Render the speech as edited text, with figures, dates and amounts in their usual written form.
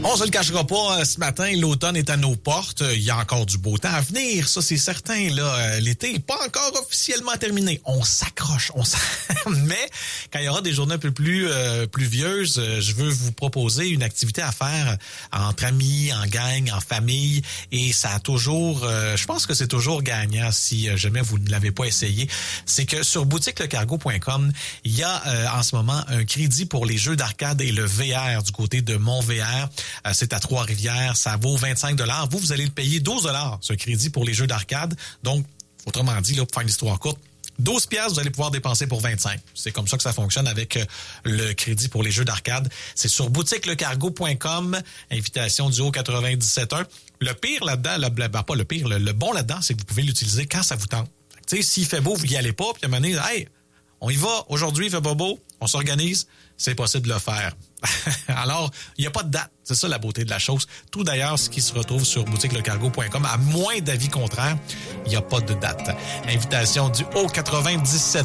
On se le cachera pas, ce matin, l'automne est à nos portes. Il y a encore du beau temps à venir, ça c'est certain. Là, l'été n'est pas encore officiellement terminé. On s'accroche, mais quand il y aura des journées un peu plus pluvieuses, je veux vous proposer une activité à faire entre amis, en gang, en famille. Et ça a toujours, je pense que c'est toujours gagnant si jamais vous ne l'avez pas essayé. C'est que sur boutiquelecargo.com, il y a en ce moment un crédit pour les jeux d'arcade et le VR du côté de Mont-VR. C'est à Trois-Rivières, ça vaut 25 $. Vous allez le payer 12 $, ce crédit pour les jeux d'arcade. Donc, autrement dit, là, pour faire une histoire courte, 12 $, vous allez pouvoir dépenser pour 25. C'est comme ça que ça fonctionne avec le crédit pour les jeux d'arcade. C'est sur boutiquelecargo.com, invitation du haut 97.1. Le pire là-dedans, pas le pire, le bon là-dedans, c'est que vous pouvez l'utiliser quand ça vous tente. Tu sais, s'il fait beau, vous y allez pas, puis à un moment donné, hey, on y va, aujourd'hui, il fait pas beau, on s'organise, c'est possible de le faire. Alors, il n'y a pas de date. C'est ça la beauté de la chose. Tout d'ailleurs, ce qui se retrouve sur boutiquelecargo.com, à moins d'avis contraire, il n'y a pas de date. Invitation du haut 97.1.